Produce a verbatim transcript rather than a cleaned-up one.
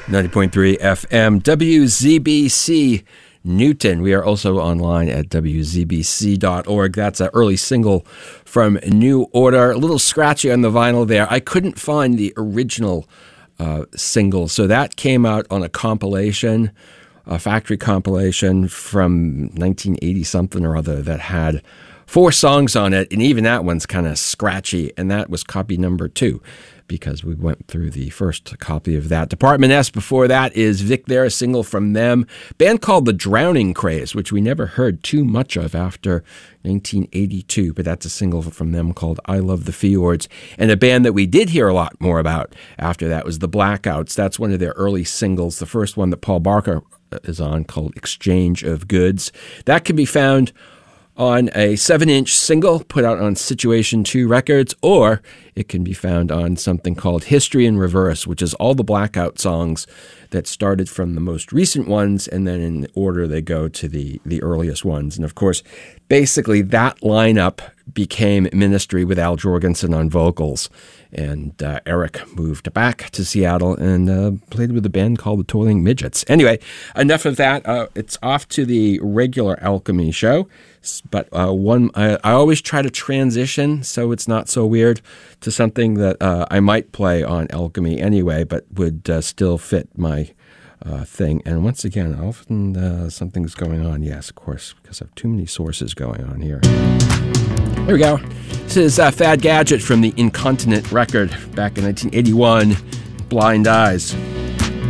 ninety point three F M, W Z B C Newton. We are also online at W Z B C dot org. That's an early single from New Order. A little scratchy on the vinyl there. I couldn't find the original uh, single, so that came out on a compilation, a factory compilation from nineteen eighty something or other that had four songs on it, and even that one's kind of scratchy, and that was copy number two, because we went through the first copy of that. Department S before that is Vic there, a single from them. Band called The Drowning Craze, which we never heard too much of after nineteen eighty-two, but that's a single from them called I Love the Fjords. And a band that we did hear a lot more about after that was The Blackouts. That's one of their early singles, the first one that Paul Barker is on, called Exchange of Goods. That can be found on a seven-inch single put out on Situation two Records, or it can be found on something called History in Reverse, which is all the Blackout songs that started from the most recent ones, and then in order they go to the, the earliest ones. And of course, basically that lineup became Ministry with Al Jorgensen on vocals. And uh, Eric moved back to Seattle and uh, played with a band called the Toiling Midgets. Anyway, enough of that. Uh, it's off to the regular Alchemy show. But uh, one, I, I always try to transition so it's not so weird to something that uh, I might play on Alchemy anyway, but would uh, still fit my uh, thing. And once again, often uh, something's going on. Yes, of course, because I have too many sources going on here. Here we go. This is uh, Fad Gadget from the Incontinent record back in nineteen eighty-one, Blind Eyes.